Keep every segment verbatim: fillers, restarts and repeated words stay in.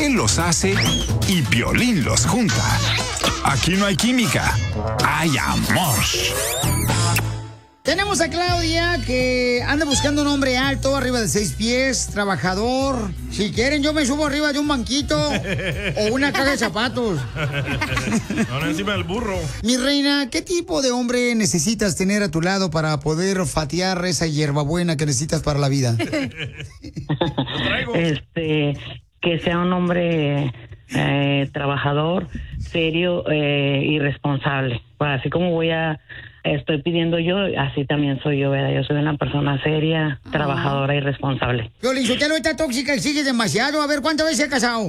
Él los hace y Piolín los junta. Aquí no hay química, hay amor. Tenemos a Claudia, que anda buscando un hombre alto, arriba de seis pies, trabajador. Si quieren, yo me subo arriba de un banquito o una caja de zapatos. Ahora encima del burro. Mi reina, ¿qué tipo de hombre necesitas tener a tu lado para poder fatiar esa hierbabuena que necesitas para la vida? Este, que sea un hombre eh, trabajador, serio eh, y responsable. Pues así como voy a... Estoy pidiendo yo, así también soy yo, ¿verdad? Yo soy una persona seria, ah. trabajadora y responsable. Piolín Sotelo, esta tóxica exige demasiado. A ver, ¿cuántas veces se ha casado?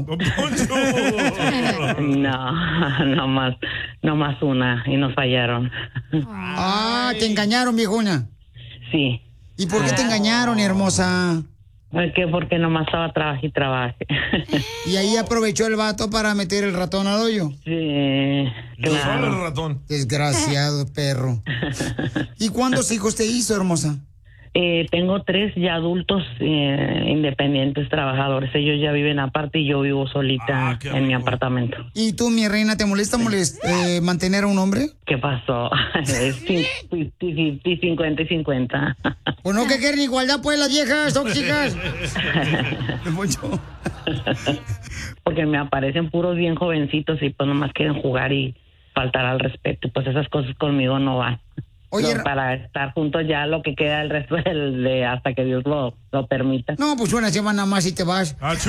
No, no más, no más una, y nos fallaron. Ah, ¿te engañaron, viejona? Sí. ¿Y por qué te engañaron, hermosa? ¿Qué? Porque nomás estaba trabaje y trabaje. ¿Y ahí aprovechó el vato para meter el ratón al hoyo? Sí, claro. Solo el ratón. Desgraciado perro. ¿Y cuántos hijos te hizo, hermosa? Eh, tengo tres ya adultos eh, independientes, trabajadores. Ellos ya viven aparte y yo vivo solita ah, en mi apartamento. ¿Y tú, mi reina, te molesta molest eh, mantener a un hombre? ¿Qué pasó? Es cincuenta y cincuenta. Pues no que quieren igualdad, pues, las viejas tóxicas. Porque me aparecen puros bien jovencitos y pues nomás quieren jugar y faltar al respeto. Pues esas cosas conmigo no van. Oye, no, para estar juntos ya lo que queda el resto del, de hasta que Dios lo, lo permita. No, pues una semana más y te vas. ¡Achú!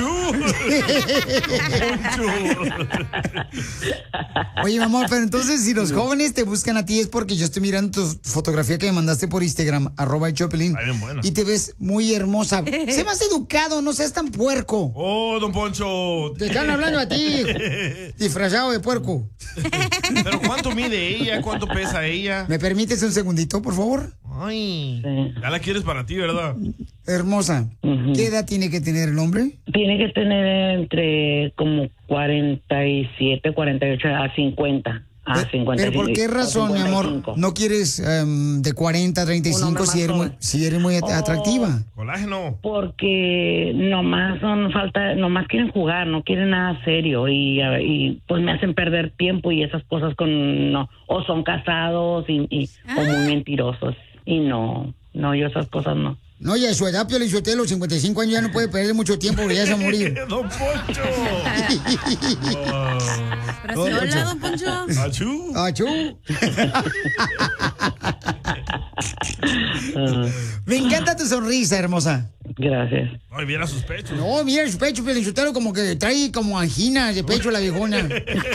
Oye, mi amor, pero entonces si los jóvenes te buscan a ti es porque yo estoy mirando tu fotografía que me mandaste por Instagram, arroba el Choplin, bueno. Y te ves muy hermosa. Sé más educado, no seas tan puerco. ¡Oh, don Poncho! Te están hablando a ti, disfrazado de puerco. ¿Pero cuánto mide ella? ¿Cuánto pesa ella? ¿Me permites un segundito, por favor? Ay, sí. Ya la quieres para ti, ¿verdad? Hermosa. Uh-huh. ¿Qué edad tiene que tener el hombre? Tiene que tener entre como cuarenta y siete, cuarenta y ocho a cincuenta. Ah, cincuenta. ¿Pero por qué razón, mi amor, no quieres um, de cuarenta a treinta y cinco si eres, muy, si eres muy atractiva? Oh, colágeno. Porque nomás son falta, nomás quieren jugar, no quieren nada serio y, y pues me hacen perder tiempo y esas cosas con no, o son casados y, y ah. o muy mentirosos y no, no, yo esas cosas no. No, y a su edad, Piolín Sotelo, los cincuenta y cinco años ya no puede perder mucho tiempo porque ya se va a morir. ¡Don Poncho! Pero si hola, Don Poncho. ¡Achú! ¡Achú! Me encanta tu sonrisa, hermosa. Gracias. Ay, mira sus pechos. No, mira sus pechos, Piolín Sotelo, como que trae como anginas de pecho la viejona.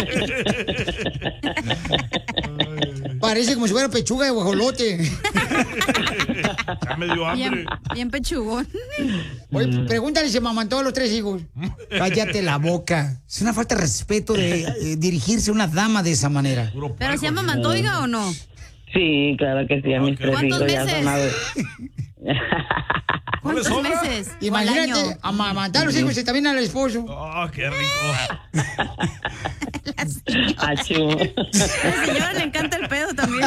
Parece como si fuera pechuga de guajolote. Ya me dio hambre. Bien, bien pechugón. Oye, pregúntale si mamantó a los tres hijos. Cállate la boca. Es una falta de respeto de eh, dirigirse a una dama de esa manera. ¿Pero si amamantó, oiga, o no? Sí, claro que sí, a mis tres hijos ya son a ver. ¿Cuántos meses? Imagínate, amamantar a los hijos y también al esposo. ¡Oh, qué rico! A la señora le encanta el pedo también.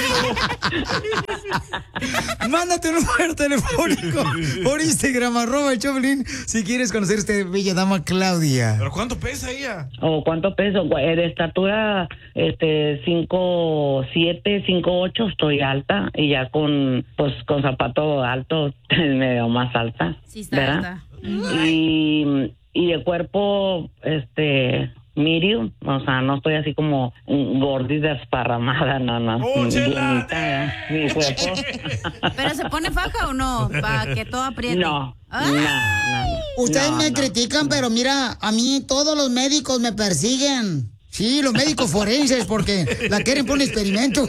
Mándate un número telefónico por Instagram, arroba el Choplin, si quieres conocer a esta bella dama Claudia. ¿Pero cuánto pesa ella? ¿O oh, cuánto peso? De estatura, este, cinco siete, cinco ocho, estoy alta. Y ya con, pues, con zapato alto, me veo más alta. Sí, está ¿verdad? alta. Y, y de cuerpo, este... medium, o sea, no estoy así como gordita desparramada, no, no. ¡Oh, Bonita, mi cuerpo. ¿Pero se pone faja o no? Para que todo apriete. No, no, no. Ustedes no, me no. critican, pero mira, a mí todos los médicos me persiguen. Sí, los médicos forenses, porque la quieren por un experimento.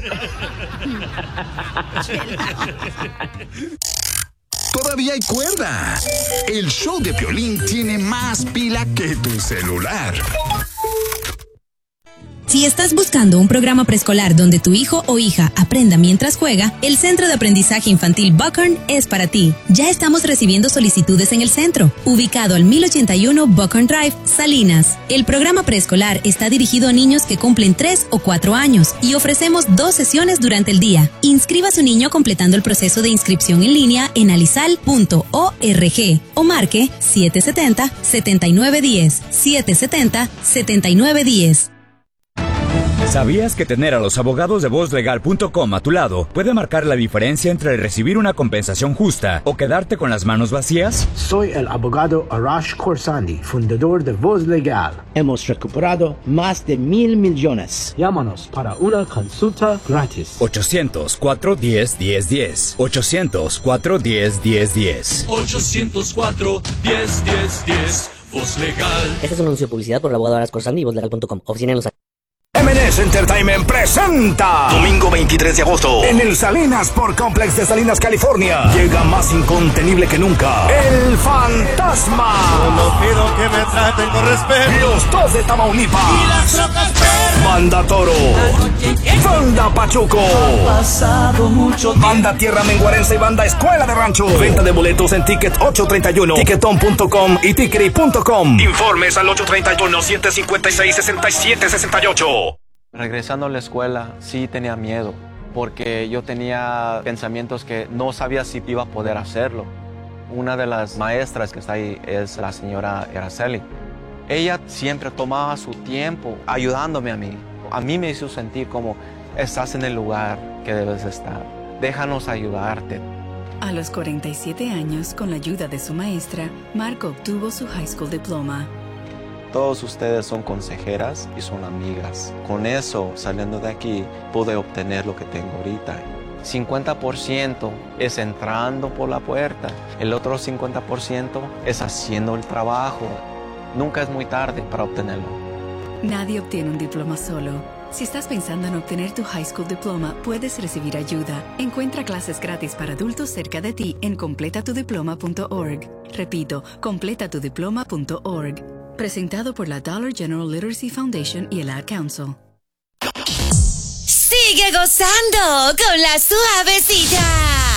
Todavía hay cuerda. El show de Piolín tiene más pila que tu celular. Si estás buscando un programa preescolar donde tu hijo o hija aprenda mientras juega, el Centro de Aprendizaje Infantil Buckhorn es para ti. Ya estamos recibiendo solicitudes en el centro, ubicado al mil ochenta y uno Buckhorn Drive, Salinas. El programa preescolar está dirigido a niños que cumplen tres o cuatro años y ofrecemos dos sesiones durante el día. Inscriba a su niño completando el proceso de inscripción en línea en alisal punto org o marque siete siete cero, siete nueve uno cero, siete siete cero, siete nueve uno cero. ¿Sabías que tener a los abogados de voz legal punto com a tu lado puede marcar la diferencia entre recibir una compensación justa o quedarte con las manos vacías? Soy el abogado Arash Khorsandi, fundador de Voz Legal. Hemos recuperado más de mil millones. Llámanos para una consulta gratis. ochocientos, cuatro uno cero, uno cero uno cero. ochocientos, cuatro uno cero, uno cero uno cero. ochocientos cuatro, diez, diez, diez. Voz Legal. Este es un anuncio de publicidad por el abogado Arash Khorsandi y voz legal punto com. Oficina en Los Ángeles. M and S Entertainment presenta domingo veintitrés de agosto en el Salinas Sport Complex de Salinas, California. Llega más incontenible que nunca El Fantasma. Solo pido que me traten con respeto. Los dos de Tamaulipas Y las rocas verdes. Banda Toro, Banda Pachuco, pasado mucho tiempo. Banda Tierra Menguarense y Banda Escuela de Rancho. Venta de boletos en Ticket ocho treinta y uno, Ticketon punto com y Tickery punto com. Informes al ocho treinta y uno, siete cincuenta y seis, sesenta y siete sesenta y ocho. Regresando a la escuela, sí tenía miedo, porque yo tenía pensamientos que no sabía si iba a poder hacerlo. Una de las maestras que está ahí es la señora Araceli. Ella siempre tomaba su tiempo ayudándome a mí. A mí me hizo sentir como estás en el lugar que debes estar. Déjanos ayudarte. A los cuarenta y siete años, con la ayuda de su maestra, Marco obtuvo su high school diploma. Todos ustedes son consejeras y son amigas. Con eso, saliendo de aquí, pude obtener lo que tengo ahorita. cincuenta por ciento es entrando por la puerta. El otro cincuenta por ciento es haciendo el trabajo. Nunca es muy tarde para obtenerlo. Nadie obtiene un diploma solo. Si estás pensando en obtener tu high school diploma, puedes recibir ayuda. Encuentra clases gratis para adultos cerca de ti en completa tu diploma punto org. Repito, completa tu diploma punto org. Presentado por la Dollar General Literacy Foundation y el Ad Council. Sigue gozando con la suavecita.